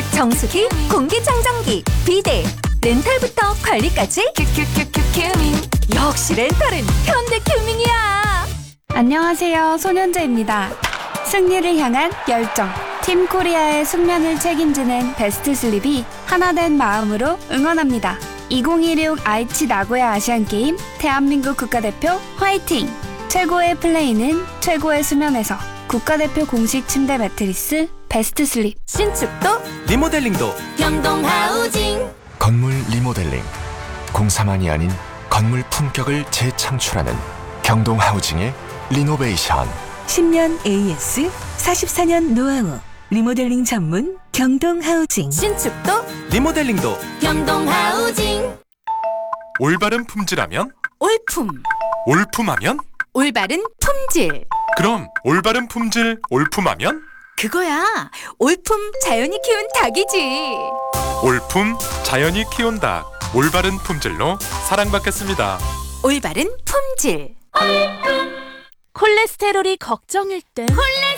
정수기, 공기청정기, 비데, 렌탈부터 관리까지 큐큐큐큐 큐밍. 역시 렌탈은 현대큐밍이야. 안녕하세요, 손현재입니다. 승리를 향한 열정, 팀 코리아의 숙면을 책임지는 베스트 슬립이 하나된 마음으로 응원합니다. 2016 아이치 나고야 아시안게임 대한민국 국가대표 화이팅! 최고의 플레이는 최고의 수면에서. 국가대표 공식 침대 매트리스 베스트 슬립. 신축도 리모델링도 경동하우징. 건물 리모델링, 공사만이 아닌 건물 품격을 재창출하는 경동하우징의 리노베이션. 10년 AS, 44년 노하우, 리모델링 전문 경동하우징. 신축도 리모델링도 경동하우징. 올바른 품질하면? 올품, 올품하면? 올바른 품질. 그럼 올바른 품질 올품하면? 그거야, 올품 자연이 키운 닭이지. 올품 자연이 키운 닭, 올바른 품질로 사랑받겠습니다. 올바른 품질. 콜레스테롤이 걱정일 땐